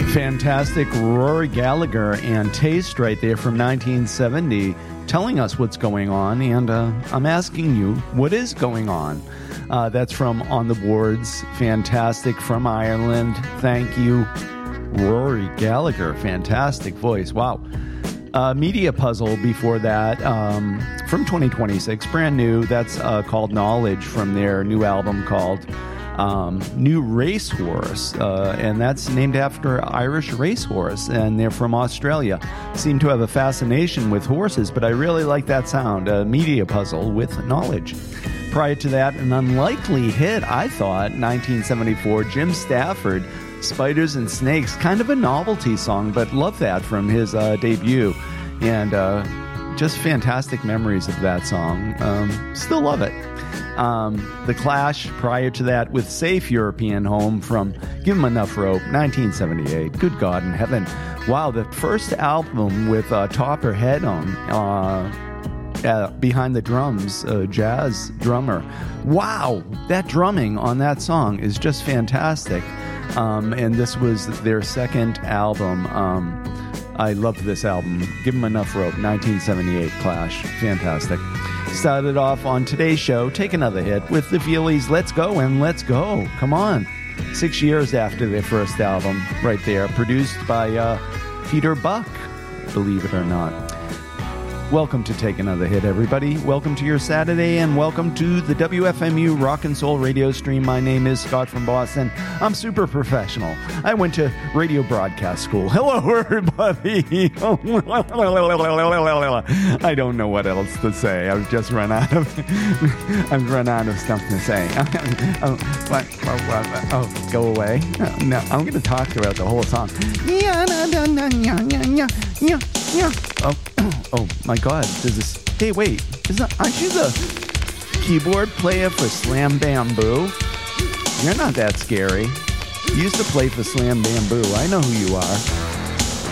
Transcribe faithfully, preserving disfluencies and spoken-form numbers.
Fantastic Rory Gallagher and Taste right there from nineteen seventy, telling us what's going on, and uh, I'm asking you, what is going on? Uh, that's from On the Boards. Fantastic from Ireland. Thank you, Rory Gallagher. Fantastic voice. Wow. Uh, Media Puzzle before that, um, from twenty twenty-six, brand new. That's uh, called Knowledge from their new album called Um, New Racehorse, uh, and that's named after Irish racehorse, and they're from Australia. Seem to have a fascination with horses, but I really like that sound. A Media Puzzle with Knowledge. Prior to that, an unlikely hit, I thought, nineteen seventy-four, Jim Stafford, Spiders and Snakes, kind of a novelty song, but love that from his uh, debut, and uh, just fantastic memories of that song. Um, still love it. Um, the Clash, prior to that, with Safe European Home from Give 'Em Enough Rope, nineteen seventy-eight. Good God in heaven. Wow, the first album with uh, Topper Head on, uh, uh, behind the drums, uh, jazz drummer. Wow, that drumming on that song is just fantastic. Um, and this was their second album. Um, I loved this album. Give 'Em Enough Rope, nineteen seventy-eight, Clash. Fantastic. Started off on today's show, Take Another Hit, with the Feelies, Let's Go and Let's Go. Come on. Six years after their first album, right there, produced by uh, Peter Buck, believe it or not. Welcome to Take Another Hit, everybody. Welcome to your Saturday, and welcome to the W F M U Rock and Soul radio stream. My name is Scott from Boston. I'm super professional. I went to radio broadcast school. Hello, everybody. I don't know what else to say. I've just run out of I've run out of stuff to say. oh, what, what, what, oh, go away. No, I'm going to talk throughout the whole song. Yeah, yeah, yeah, yeah, yeah, yeah. Oh, oh my God! Does this? Hey, wait! Is that, aren't you the keyboard player for Slam Bamboo? You're not that scary. You used to play for Slam Bamboo. I know who you are.